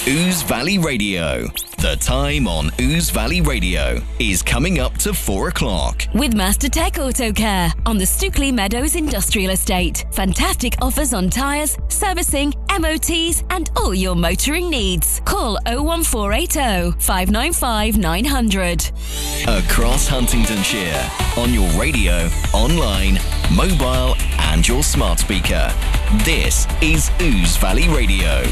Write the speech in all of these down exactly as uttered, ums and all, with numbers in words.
Ouse Valley Radio. The time on Ouse Valley Radio is coming up to four o'clock. With Master Tech Auto Care on the Stookley Meadows Industrial Estate. Fantastic offers on tyres, servicing, M O Ts and all your motoring needs. Call oh one four eight oh, five nine five, nine hundred. Across Huntingdonshire, on your radio, online, mobile and your smart speaker. This is Ouse Valley Radio.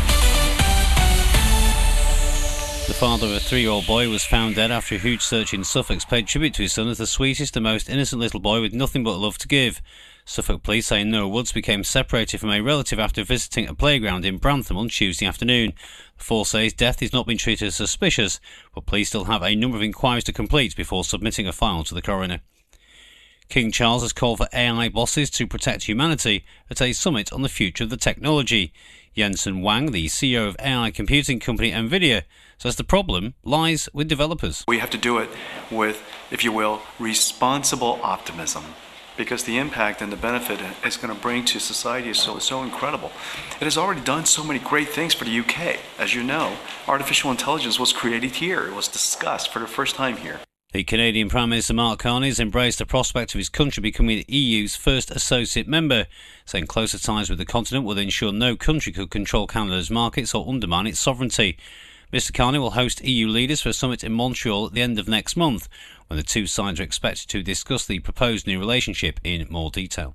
The father of a three-year-old boy was found dead after a huge search in Suffolk paid tribute to his son as the sweetest and most innocent little boy with nothing but love to give. Suffolk police say Noah Woods became separated from a relative after visiting a playground in Brantham on Tuesday afternoon. The force says death is not being treated as suspicious, but police still have a number of inquiries to complete before submitting a file to the coroner. King Charles has called for A I bosses to protect humanity at a summit on the future of the technology. Jensen Huang, the C E O of A I computing company Nvidia, says the problem lies with developers. We have to do it with, if you will, responsible optimism, because the impact and the benefit it's going to bring to society is so, so incredible. It has already done so many great things for the U K. As you know, artificial intelligence was created here. It was discussed for the first time here. The Canadian Prime Minister Mark Carney has embraced the prospect of his country becoming the E U's first associate member, saying closer ties with the continent would ensure no country could control Canada's markets or undermine its sovereignty. Mister Carney will host E U leaders for a summit in Montreal at the end of next month, when the two sides are expected to discuss the proposed new relationship in more detail.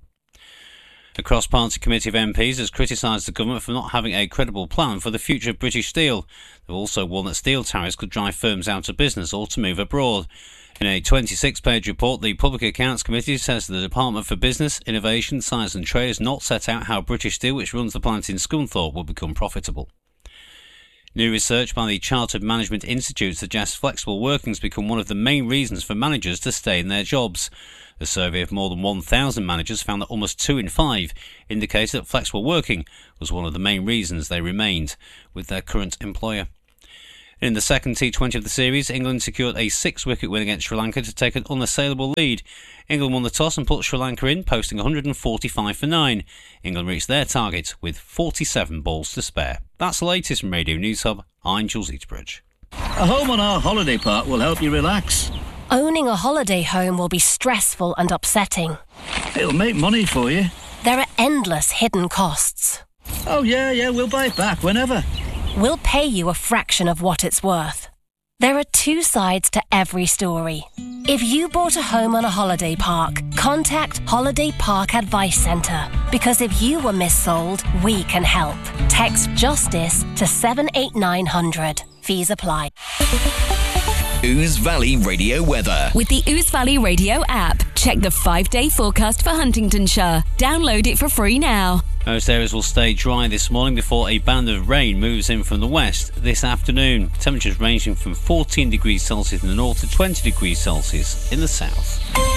The cross-party committee of M Ps has criticised the government for not having a credible plan for the future of British steel. They've also warned that steel tariffs could drive firms out of business or to move abroad. In a twenty-six page report, the Public Accounts Committee says the Department for Business, Innovation, Science and Trade has not set out how British Steel, which runs the plant in Scunthorpe, will become profitable. New research by the Chartered Management Institute suggests flexible working has become one of the main reasons for managers to stay in their jobs. A survey of more than one thousand managers found that almost two in five indicated that flexible working was one of the main reasons they remained with their current employer. In the second T twenty of the series, England secured a six-wicket win against Sri Lanka to take an unassailable lead. England won the toss and put Sri Lanka in, posting one hundred forty-five for nine. England reached their target with forty-seven balls to spare. That's the latest from Radio News Hub. I'm Jules Eatbridge. A home on our holiday park will help you relax. Owning a holiday home will be stressful and upsetting. It'll make money for you. There are endless hidden costs. Oh yeah, yeah, we'll buy it back whenever. We'll pay you a fraction of what it's worth. There are two sides to every story. If you bought a home on a holiday park, contact Holiday Park Advice Centre, because if you were missold, we can help. Text JUSTICE to seven eight nine hundred. Fees apply. Ouse Valley Radio weather. With the Ouse Valley Radio app, check the five-day forecast for Huntingdonshire. Download it for free now. Most areas will stay dry this morning before a band of rain moves in from the west this afternoon. Temperatures ranging from fourteen degrees Celsius in the north to twenty degrees Celsius in the south.